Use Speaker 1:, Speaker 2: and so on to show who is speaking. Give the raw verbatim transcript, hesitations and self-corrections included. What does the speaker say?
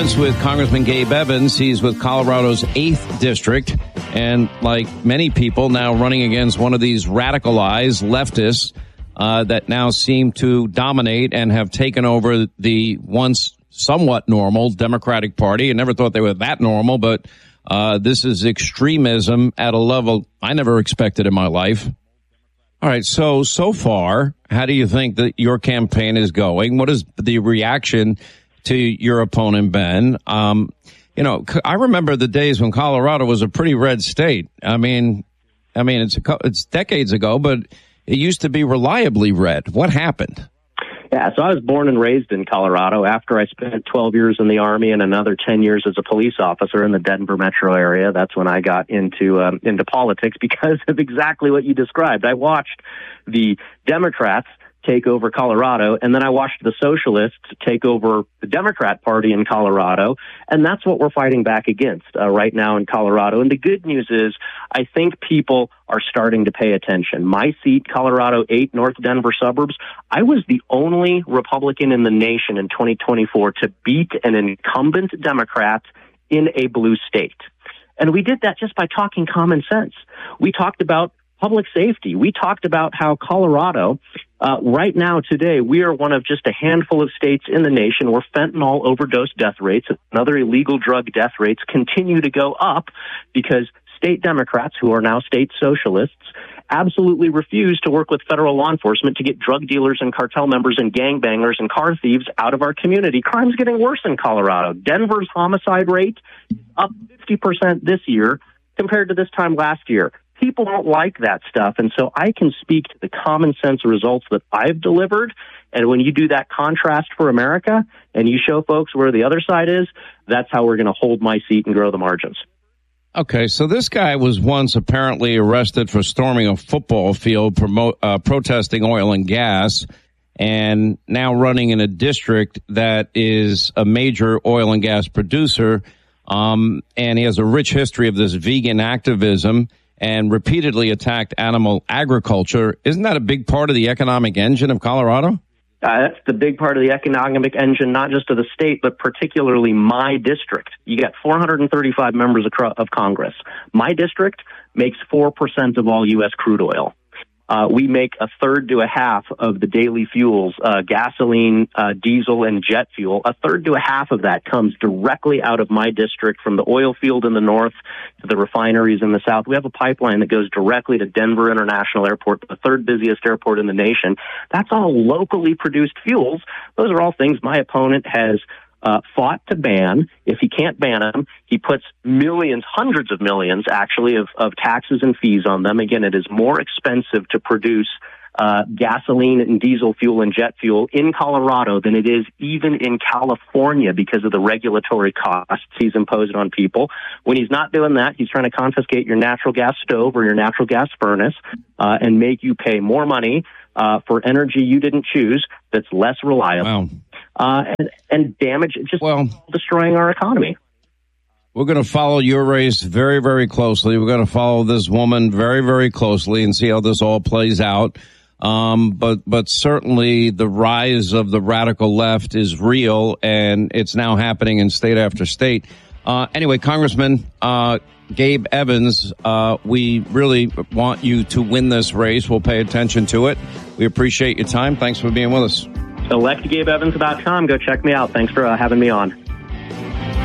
Speaker 1: Moments with Congressman Gabe Evans. He's with Colorado's eighth District, and like many people now running against one of these radicalized leftists uh, that now seem to dominate and have taken over the once somewhat normal Democratic Party. I never thought they were that normal, but uh, this is extremism at a level I never expected in my life. All right, so, so far, how do you think that your campaign is going? What is the reaction to your opponent, Ben? Um, you know, I remember the days when Colorado was a pretty red state. I mean, I mean, it's a, it's decades ago, but it used to be reliably red. What happened?
Speaker 2: Yeah, so I was born and raised in Colorado after I spent twelve years in the Army and another ten years as a police officer in the Denver metro area. That's when I got into um, into politics because of exactly what you described. I watched the Democrats take over Colorado, and then I watched the socialists take over the Democrat Party in Colorado, and that's what we're fighting back against uh, right now in Colorado. And the good news is I think people are starting to pay attention. My seat, Colorado eight, North Denver suburbs, I was the only Republican in the nation in twenty twenty-four to beat an incumbent Democrat in a blue state. And we did that just by talking common sense. We talked about public safety. We talked about how Colorado, uh, right now today, we are one of just a handful of states in the nation where fentanyl overdose death rates and other illegal drug death rates continue to go up because state Democrats, who are now state socialists, absolutely refuse to work with federal law enforcement to get drug dealers and cartel members and gangbangers and car thieves out of our community. Crime's getting worse in Colorado. Denver's homicide rate is up fifty percent this year compared to this time last year. People don't like that stuff, and so I can speak to the common sense results that I've delivered, and when you do that contrast for America and you show folks where the other side is, that's how we're going to hold my seat and grow the margins.
Speaker 1: Okay, so this guy was once apparently arrested for storming a football field, promote, uh, protesting oil and gas, and now running in a district that is a major oil and gas producer, um, and he has a rich history of this vegan activism and repeatedly attacked animal agriculture. Isn't that a big part of the economic engine of Colorado?
Speaker 2: Uh, that's the big part of the economic engine, not just of the state, but particularly my district. You got four hundred thirty-five members of, of Congress. My district makes four percent of all U S crude oil. Uh, we make a third to a half of the daily fuels, uh, gasoline, uh, diesel, and jet fuel. A third to a half of that comes directly out of my district from the oil field in the north to the refineries in the south. We have a pipeline that goes directly to Denver International Airport, the third busiest airport in the nation. That's all locally produced fuels. Those are all things my opponent has Uh, fought to ban. If he can't ban them, he puts millions, hundreds of millions, actually, of, of taxes and fees on them. Again, it is more expensive to produce uh, gasoline and diesel fuel and jet fuel in Colorado than it is even in California because of the regulatory costs he's imposed on people. When he's not doing that, he's trying to confiscate your natural gas stove or your natural gas furnace uh, and make you pay more money uh, for energy you didn't choose that's less reliable.
Speaker 1: Wow.
Speaker 2: Uh, and, and damage, just well, destroying our economy.
Speaker 1: We're going to follow your race very, very closely. We're going to follow this woman very, very closely and see how this all plays out. Um, but, but certainly the rise of the radical left is real, and it's now happening in state after state. Uh, anyway, Congressman, uh, Gabe Evans, uh, we really want you to win this race. We'll pay attention to it. We appreciate your time. Thanks for being with us.
Speaker 2: elect gabe evans dot com. Go check me out. Thanks for uh, having me on.